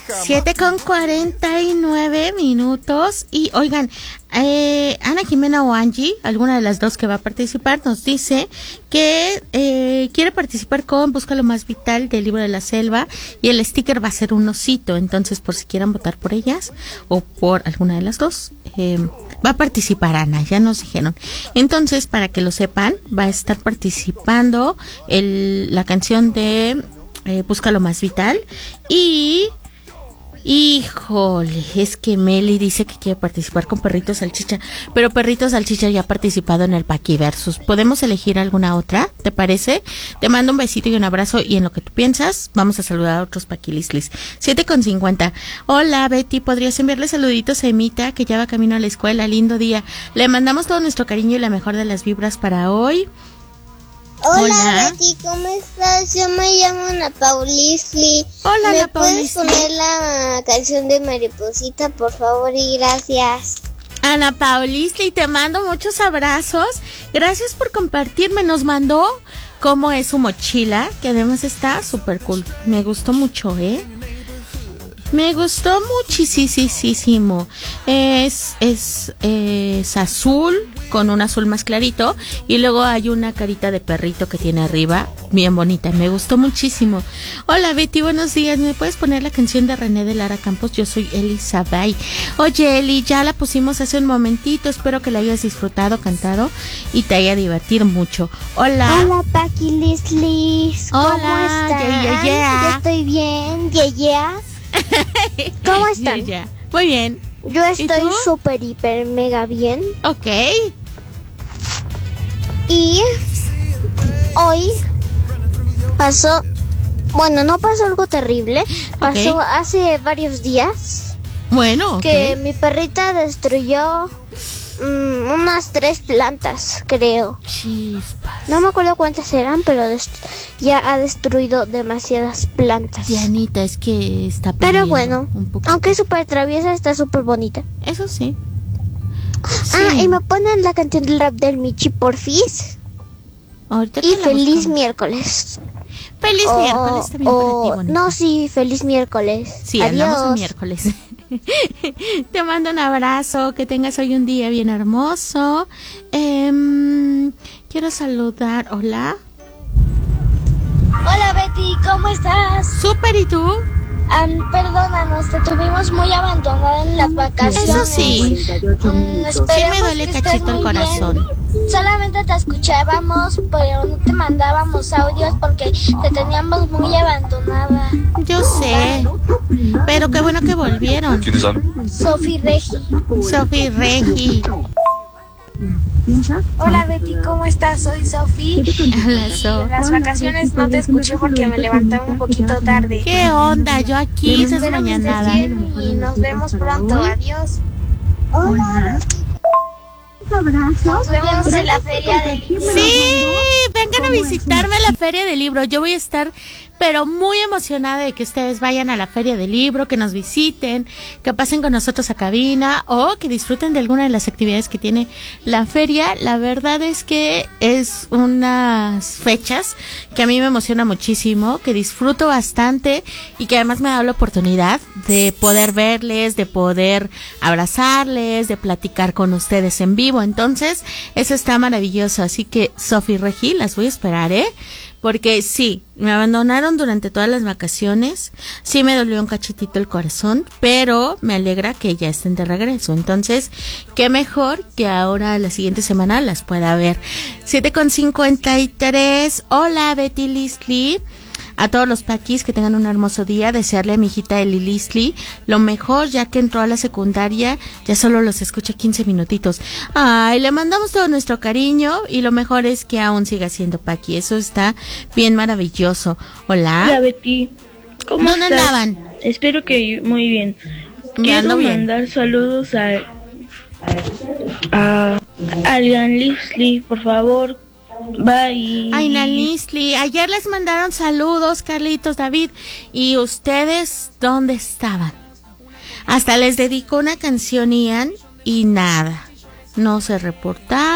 7:49. Y oigan, Ana Jimena o Angie, alguna de las dos que va a participar, nos dice que quiere participar con Busca lo más vital del libro de la selva, y el sticker va a ser un osito. Entonces, por si quieran votar por ellas o por alguna de las dos, va a participar Ana, ya nos dijeron. Entonces, para que lo sepan, va a estar participando la canción de Busca lo más vital. Y híjole, es que Meli dice que quiere participar con Perrito Salchicha, pero Perrito Salchicha ya ha participado en el Paquiversus. ¿Podemos elegir alguna otra? ¿Te parece? Te mando un besito y un abrazo, y en lo que tú piensas, vamos a saludar a otros Paquilislis. 7:50. Hola, Betty, ¿podrías enviarle saluditos a Emita, que ya va camino a la escuela? Lindo día. Le mandamos todo nuestro cariño y la mejor de las vibras para hoy. Hola, Betty, ¿cómo estás? Yo me llamo Ana Paulisli. Hola, Ana Paulisli. ¿Me puedes Paulisli. poner la canción de Mariposita, por favor, y gracias? Ana Paulisli, te mando muchos abrazos. Gracias por compartirme. Nos mandó cómo es su mochila, que además está súper cool. Me gustó mucho, Me gustó muchísimo. Es azul con un azul más clarito, y luego hay una carita de perrito que tiene arriba, bien bonita. Me gustó muchísimo. Hola, Betty, buenos días. ¿Me puedes poner la canción de René de Lara Campos? Yo soy Eli Sabay. Oye, Eli, ya la pusimos hace un momentito. Espero que la hayas disfrutado, cantado, y te haya divertido mucho. Hola. Hola, Paquilislis. ¿Cómo Hola, están? yeah. Yo estoy bien, ¿Cómo están? Ya. Muy bien. Yo estoy súper, hiper, mega bien. Ok. Y hoy pasó, bueno, no pasó algo terrible, pasó hace varios días. Bueno, que mi perrita destruyó unas 3 plantas, creo. Chispas. No me acuerdo cuántas eran, pero ya ha destruido demasiadas plantas. Dianita, es que está Pero bueno, aunque es súper traviesa, está súper bonita. Eso sí. Y me ponen la canción del rap del Michi, porfis. Ahorita y feliz miércoles. Feliz miércoles también para ti, bonita. No, sí, feliz miércoles. Sí, adiós. andamos el miércoles. Te mando un abrazo, que tengas hoy un día bien hermoso. Quiero saludar, hola. Hola, Betty, ¿cómo estás? Súper, ¿y tú? Perdónanos, te tuvimos muy abandonada en las vacaciones. Eso sí. Sí me duele cachito el corazón. Bien. Solamente te escuchábamos, pero no te mandábamos audios porque te teníamos muy abandonada. Yo sé, pero qué bueno que volvieron. ¿Quiénes son? Sofi Regi. Sofi Regi. Hola, Betty, ¿cómo estás? Soy Sofi. Hola, Sofi. En las vacaciones no te escuché porque me levanté un poquito tarde. ¿Qué onda? Yo aquí esas mañanadas. Y nos vemos pronto. Adiós. Hola. Nos vemos en la feria del libro. Sí, vengan a visitarme a la feria del libro. Yo voy a estar pero muy emocionada de que ustedes vayan a la feria del libro, que nos visiten, que pasen con nosotros a cabina o que disfruten de alguna de las actividades que tiene la feria. La verdad es que es unas fechas que a mí me emociona muchísimo, que disfruto bastante y que además me da la oportunidad de poder verles, de poder abrazarles, de platicar con ustedes en vivo. Entonces, eso está maravilloso. Así que, Sofi Regi, las voy a esperar, porque sí, me abandonaron durante todas las vacaciones, sí me dolió un cachitito el corazón, pero me alegra que ya estén de regreso. Entonces, qué mejor que ahora la siguiente semana las pueda ver. 7:53. Hola, Betty Lisli. A todos los paquis que tengan un hermoso día, desearle a mi hijita Eli Lisli lo mejor, ya que entró a la secundaria, ya solo los escucha 15 minutitos. Ay, le mandamos todo nuestro cariño y lo mejor es que aún siga siendo paqui, eso está bien maravilloso. Hola. Hola, Betty. ¿Cómo ¿Dónde estás? andaban? Espero que muy bien. Ando Quiero bien. mandar saludos a Alian Lisli, por favor. Bye. Ay, Nalisli, ayer les mandaron saludos, Carlitos, David, y ustedes, ¿dónde estaban? Hasta les dedicó una canción, Ian, y nada, no se reportaron.